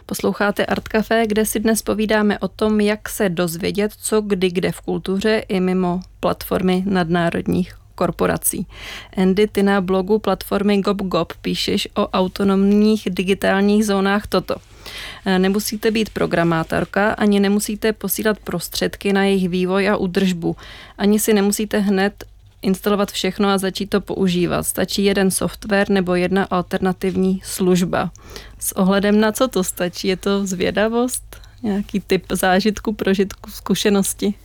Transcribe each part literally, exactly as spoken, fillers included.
Posloucháte Art Café, kde si dnes povídáme o tom, jak se dozvědět, co kdy kde v kultuře i mimo platformy nadnárodních korporací. Andy, ty na blogu platformy GobGob píšeš o autonomních digitálních zónách toto. Nemusíte být programátorka, ani nemusíte posílat prostředky na jejich vývoj a údržbu. Ani si nemusíte hned instalovat všechno a začít to používat. Stačí jeden software nebo jedna alternativní služba. S ohledem na co to stačí? Je to zvědavost? Nějaký typ zážitku, prožitku, zkušenosti?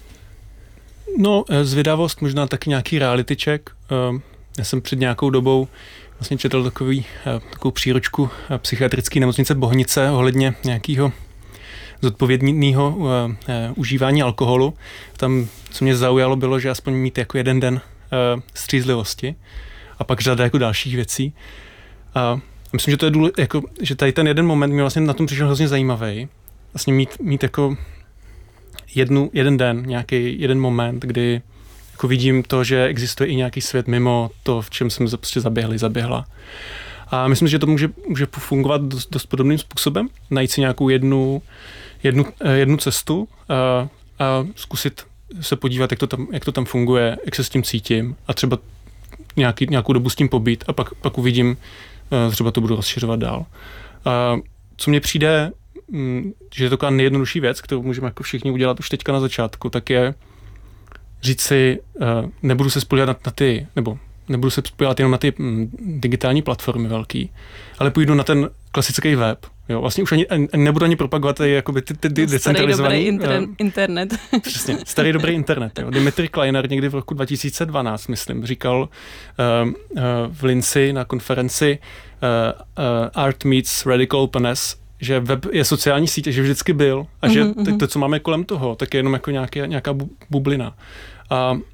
No, zvědavost, možná taky nějaký reality check. Já jsem před nějakou dobou vlastně četl takový, takovou příručku psychiatrické nemocnice Bohnice ohledně nějakého zodpovědného užívání alkoholu. Tam, co mě zaujalo, bylo, že aspoň mít jako jeden den střízlivosti a pak řada jako dalších věcí. A myslím, že to je důle, jako, že tady ten jeden moment mě vlastně na tom přišel hrozně zajímavý. Vlastně mít, mít jako jednu, jeden den, nějaký jeden moment, kdy jako vidím to, že existuje i nějaký svět mimo to, v čem jsem prostě zaběhli, zaběhla. A myslím, že to může, může fungovat dost, dost podobným způsobem. Najít si nějakou jednu, jednu, jednu cestu a, a zkusit se podívat, jak to, tam, jak to tam funguje, jak se s tím cítím a třeba nějaký, nějakou dobu s tím pobít a pak, pak uvidím, třeba to budu rozšiřovat dál. A co mně přijde, že je to taková nejjednodušší věc, kterou můžeme jako všichni udělat už teďka na začátku, tak je říct si, nebudu se spoléhat na, na ty, nebo nebudu se spoléhat jenom na ty m, digitální platformy velký, ale půjdu na ten klasický web. Jo, vlastně už ani, ani nebudu ani propagovat ty, jakoby, ty, ty, ty decentralizovaný... Starý dobrý inter, internet. Přesně, starý dobrý internet. Jo. Dimitri Kleiner někdy v roku dva tisíce dvanáct, myslím, říkal uh, uh, v Linci na konferenci uh, uh, Art Meets Radical Openness, že web je sociální sítě, že vždycky byl a že to, to, co máme kolem toho, tak je jenom jako nějaký, nějaká bu, bublina. A uh,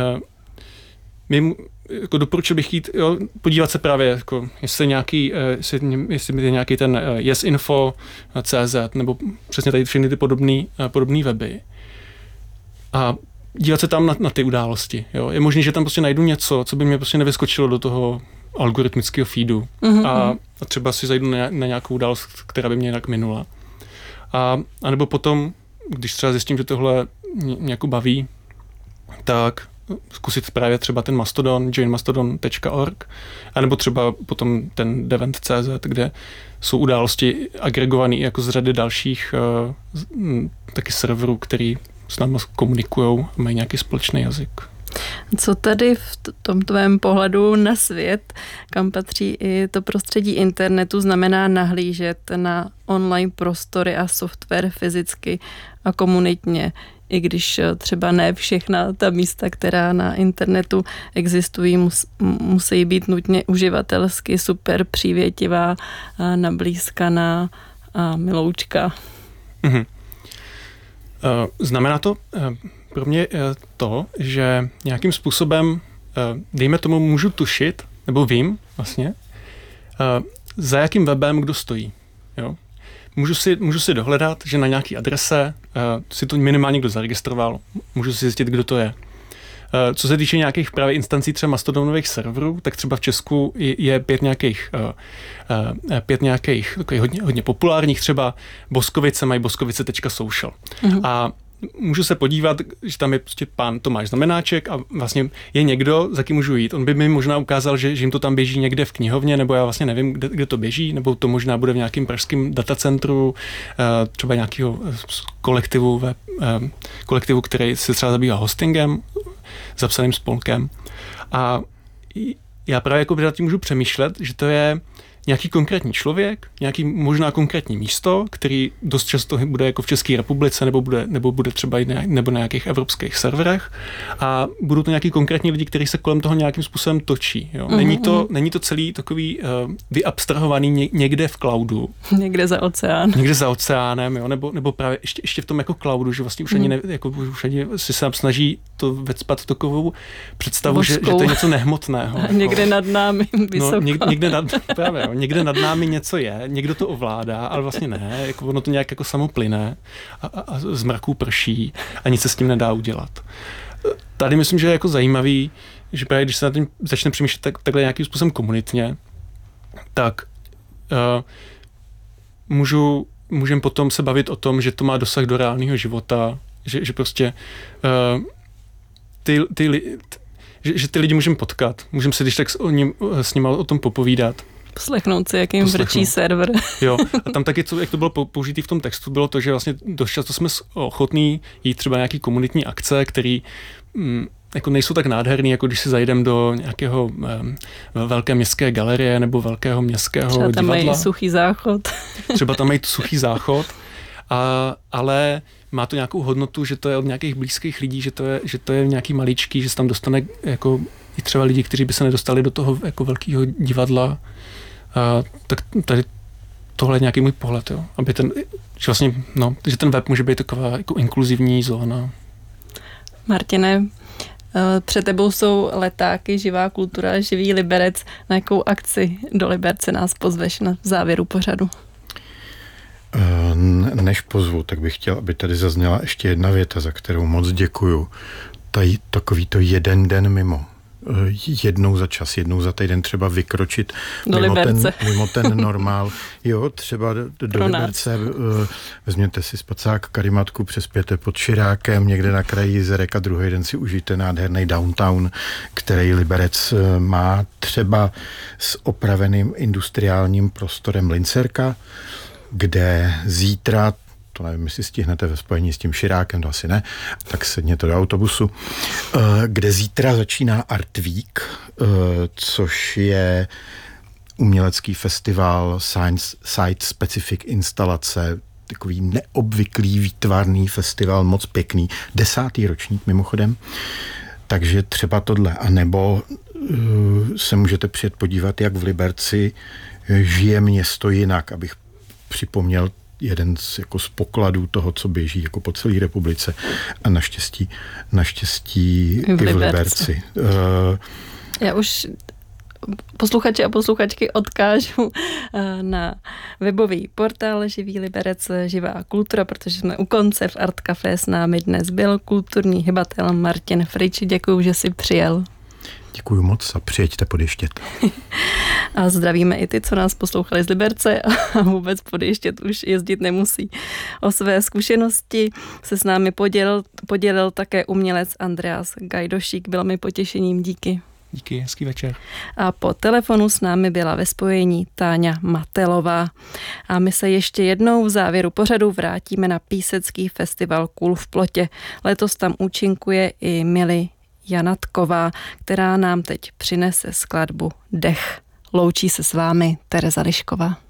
my jako doporučil bych jít, jo, podívat se právě, jako, jestli, nějaký, jestli, jestli je nějaký ten yesinfo tečka cé zet nebo přesně tady všechny ty podobný, podobný weby. A dívat se tam na, na ty události. Jo. Je možné, že tam prostě najdu něco, co by mě prostě nevyskočilo do toho algoritmického feedu. Mm-hmm. A, a třeba si zajdu na, na nějakou událost, která by mě jinak minula. A, a nebo potom, když třeba zjistím, že tohle mě jako baví, tak zkusit právě třeba ten Mastodon, join mastodon tečka org, anebo třeba potom ten devent tečka cé zet, kde jsou události agregované jako z řady dalších uh, taky serverů, který s námi komunikujou a mají nějaký společný jazyk. Co tady v tom tvém pohledu na svět, kam patří i to prostředí internetu, znamená nahlížet na online prostory a software fyzicky a komunitně? I když třeba ne všechna ta místa, která na internetu existují, mus, musí být nutně uživatelsky super přívětivá, nablízkaná a miloučka. Mm-hmm. Znamená to pro mě to, že nějakým způsobem, dejme tomu, můžu tušit, nebo vím vlastně, za jakým webem kdo stojí. Jo? Můžu si, můžu si dohledat, že na nějaký adrese uh, si to minimálně kdo zaregistroval, můžu si zjistit, kdo to je. Uh, co se týče nějakých právě instancí třeba mastodonových serverů, tak třeba v Česku je, je pět nějakých, uh, uh, pět nějakých takových hodně, hodně populárních, třeba Boskovice mají boskovice tečka social. Uh-huh. A můžu se podívat, že tam je prostě pán Tomáš Znamenáček a vlastně je někdo, za kým můžu jít. On by mi možná ukázal, že, že jim to tam běží někde v knihovně, nebo já vlastně nevím, kde, kde to běží, nebo to možná bude v nějakém pražském datacentru, třeba nějakého kolektivu, web, kolektivu, který se třeba zabývá hostingem, zapsaným spolkem. A já právě jako nad tím můžu přemýšlet, že to je nějaký konkrétní člověk, nějaký možná konkrétní místo, který dost často bude jako v České republice, nebo bude, nebo bude třeba i ne, nebo na nějakých evropských serverech a budou to nějaký konkrétní lidi, kteří se kolem toho nějakým způsobem točí. Jo. Není, to, není to celý takový uh, vyabstrahovaný ně, někde v cloudu. Někde za oceán. Někde za oceánem, jo, nebo, nebo právě ještě, ještě v tom jako cloudu, že vlastně už ani, ne, jako, už ani si se snaží to vecpat takovou představu, že, že to je něco nehmotného. Někde nad námi vysoko. No, někde, někde nad, právě, jo, někde nad námi něco je, někdo to ovládá, ale vlastně ne, jako ono to nějak jako samo plyne a, a, a z mraků prší a nic se s tím nedá udělat. Tady myslím, že je jako zajímavý, že právě když se na tím začne přemýšlet tak, takhle nějakým způsobem komunitně, tak uh, můžu, můžem potom se bavit o tom, že to má dosah do reálného života, že, že prostě uh, ty, ty, že, že ty lidi můžeme potkat, můžeme se když tak s, o ním, s nimi o tom popovídat. Poslechnout si, jak jim vrčí server. Jo, a tam taky, co, jak to bylo použitý v tom textu, bylo to, že vlastně dost často jsme ochotní jít třeba nějaký komunitní akce, který mm, jako nejsou tak nádherný, jako když si zajdem do nějakého um, velké městské galerie nebo velkého městského třeba tam divadla. mají suchý záchod. Třeba tam mají suchý záchod, a, ale má to nějakou hodnotu, že to je od nějakých blízkých lidí, že to je, že to je nějaký maličký, že se tam dostane jako i třeba lidi, kteří by se nedostali do toho jako velkého divadla. A, tak tady tohle je nějaký můj pohled, jo. Aby ten, že vlastně, no, že ten web může být taková jako inkluzivní zóna. Martine, před tebou jsou letáky, živá kultura, živý Liberec. Na jakou akci do Liberce nás pozveš na závěru pořadu? Než pozvu, tak bych chtěl, aby tady zazněla ještě jedna věta, za kterou moc děkuju. Tady takový to jeden den mimo. Jednou za čas, jednou za týden třeba vykročit do mimo ten, Liberce. mimo ten normál. Jo, třeba do, do Liberce, vezměte si spacák, karimatku, přespěte pod Širákem, někde na kraji Jizerek a druhý den si užijte nádherný downtown, který Liberec má, třeba s opraveným industriálním prostorem Lincerka, kde zítra, to nevím, jestli stihnete ve spojení s tím Širákem, to asi ne, tak sedněte do autobusu, kde zítra začíná Art Week, což je umělecký festival, science, site specific instalace, takový neobvyklý výtvarný festival, moc pěkný, desátý ročník mimochodem, takže třeba tohle, anebo se můžete přijet podívat, jak v Liberci žije město jinak, abych připomněl jeden z, jako z pokladů toho, co běží jako po celé republice a naštěstí, naštěstí v i v Liberci. Uh, Já už posluchači a posluchačky odkážu na webový portál Živý Liberec, živá kultura, protože jsme u konce. V Art Café s námi dnes byl kulturní hybatel Martin Frič. Děkuju, že jsi přijel. Děkuju moc a přijeďte Podještět. A zdravíme i ty, co nás poslouchali z Liberce a vůbec Podještět už jezdit nemusí. O své zkušenosti se s námi podělil, podělil také umělec Andreas Gajdošík. Bylo mi potěšením, díky. Díky, hezký večer. A po telefonu s námi byla ve spojení Táňa Matelová. A my se ještě jednou v závěru pořadu vrátíme na písecký festival Kůl v plotě. Letos tam účinkuje i Mili Janatková, která nám teď přinese skladbu Dech. Loučí se s vámi Tereza Lišková.